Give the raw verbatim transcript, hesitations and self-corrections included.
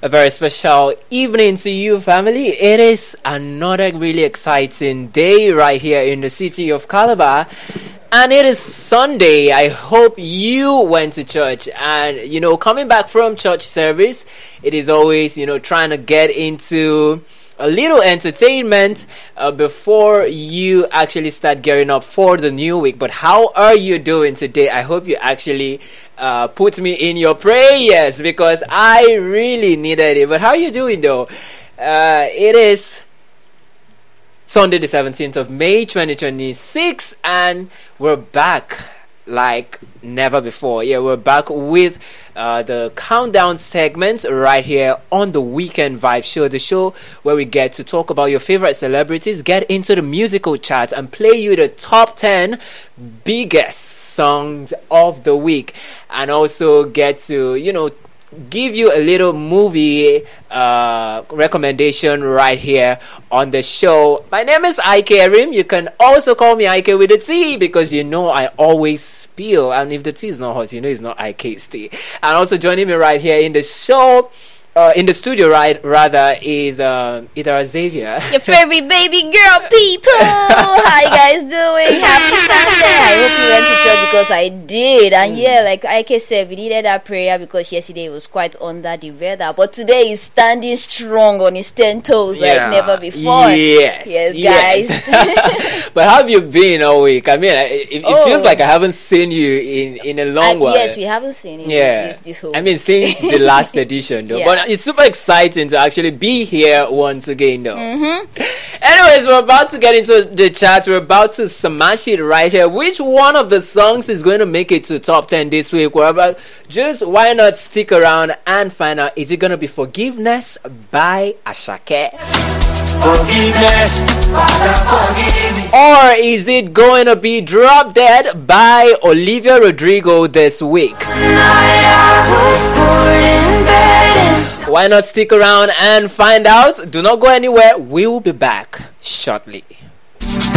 A very special evening to you, family. It is another really exciting day right here in the city of Calabar. And it is Sunday. I hope you went to church. And, you know, coming back from church service, it is always, you know, trying to get into a little entertainment uh, before you actually start gearing up for the new week. But how are you doing today? I hope you actually uh, put me in your prayers because I really needed it. But how are you doing though? Uh, it is Sunday the seventeenth of May twenty twenty-six and we're back like never before. Yeah, we're back with uh, the countdown segments right here on the Weekend Vibe Show, the show where we get to talk about your favorite celebrities, get into the musical charts, and play you the top ten biggest songs of the week, and also get to, you know, give you a little movie uh, recommendation right here on the show. My name is Ike Erim. You can also call me Ike with a T because you know I always spill, and if the T is not hot, you know it's not Ike's tea. And also joining me right here in the show, uh, in the studio, right rather, is uh, Ida Xavier. Your favorite baby girl people. How you guys doing? Happy Sunday. I hope you went to church because I did. And yeah, like Ike said, we needed that prayer because yesterday it was quite under the weather. But today he's standing strong on his ten toes like Yeah. never before. Yes. Yes, yes. guys. But how have you been all week? I mean, it, it Oh. feels like I haven't seen you in, in a long Uh, while. yes, we haven't seen it Yeah, this, this whole I mean, since the last edition, though. Yeah. But it's super exciting to actually be here once again, though. Mm-hmm. Anyways, we're about to get into the chat. We're about to smash it right here. Which one of the songs is going to make it to top ten this week? We're about just why not stick around and find out. Is it going to be Forgiveness by Ashake? Forgiveness, Father, forgive me. Or is it going to be Drop Dead by Olivia Rodrigo this week? Why not stick around and find out? Do not go anywhere. We will be back shortly.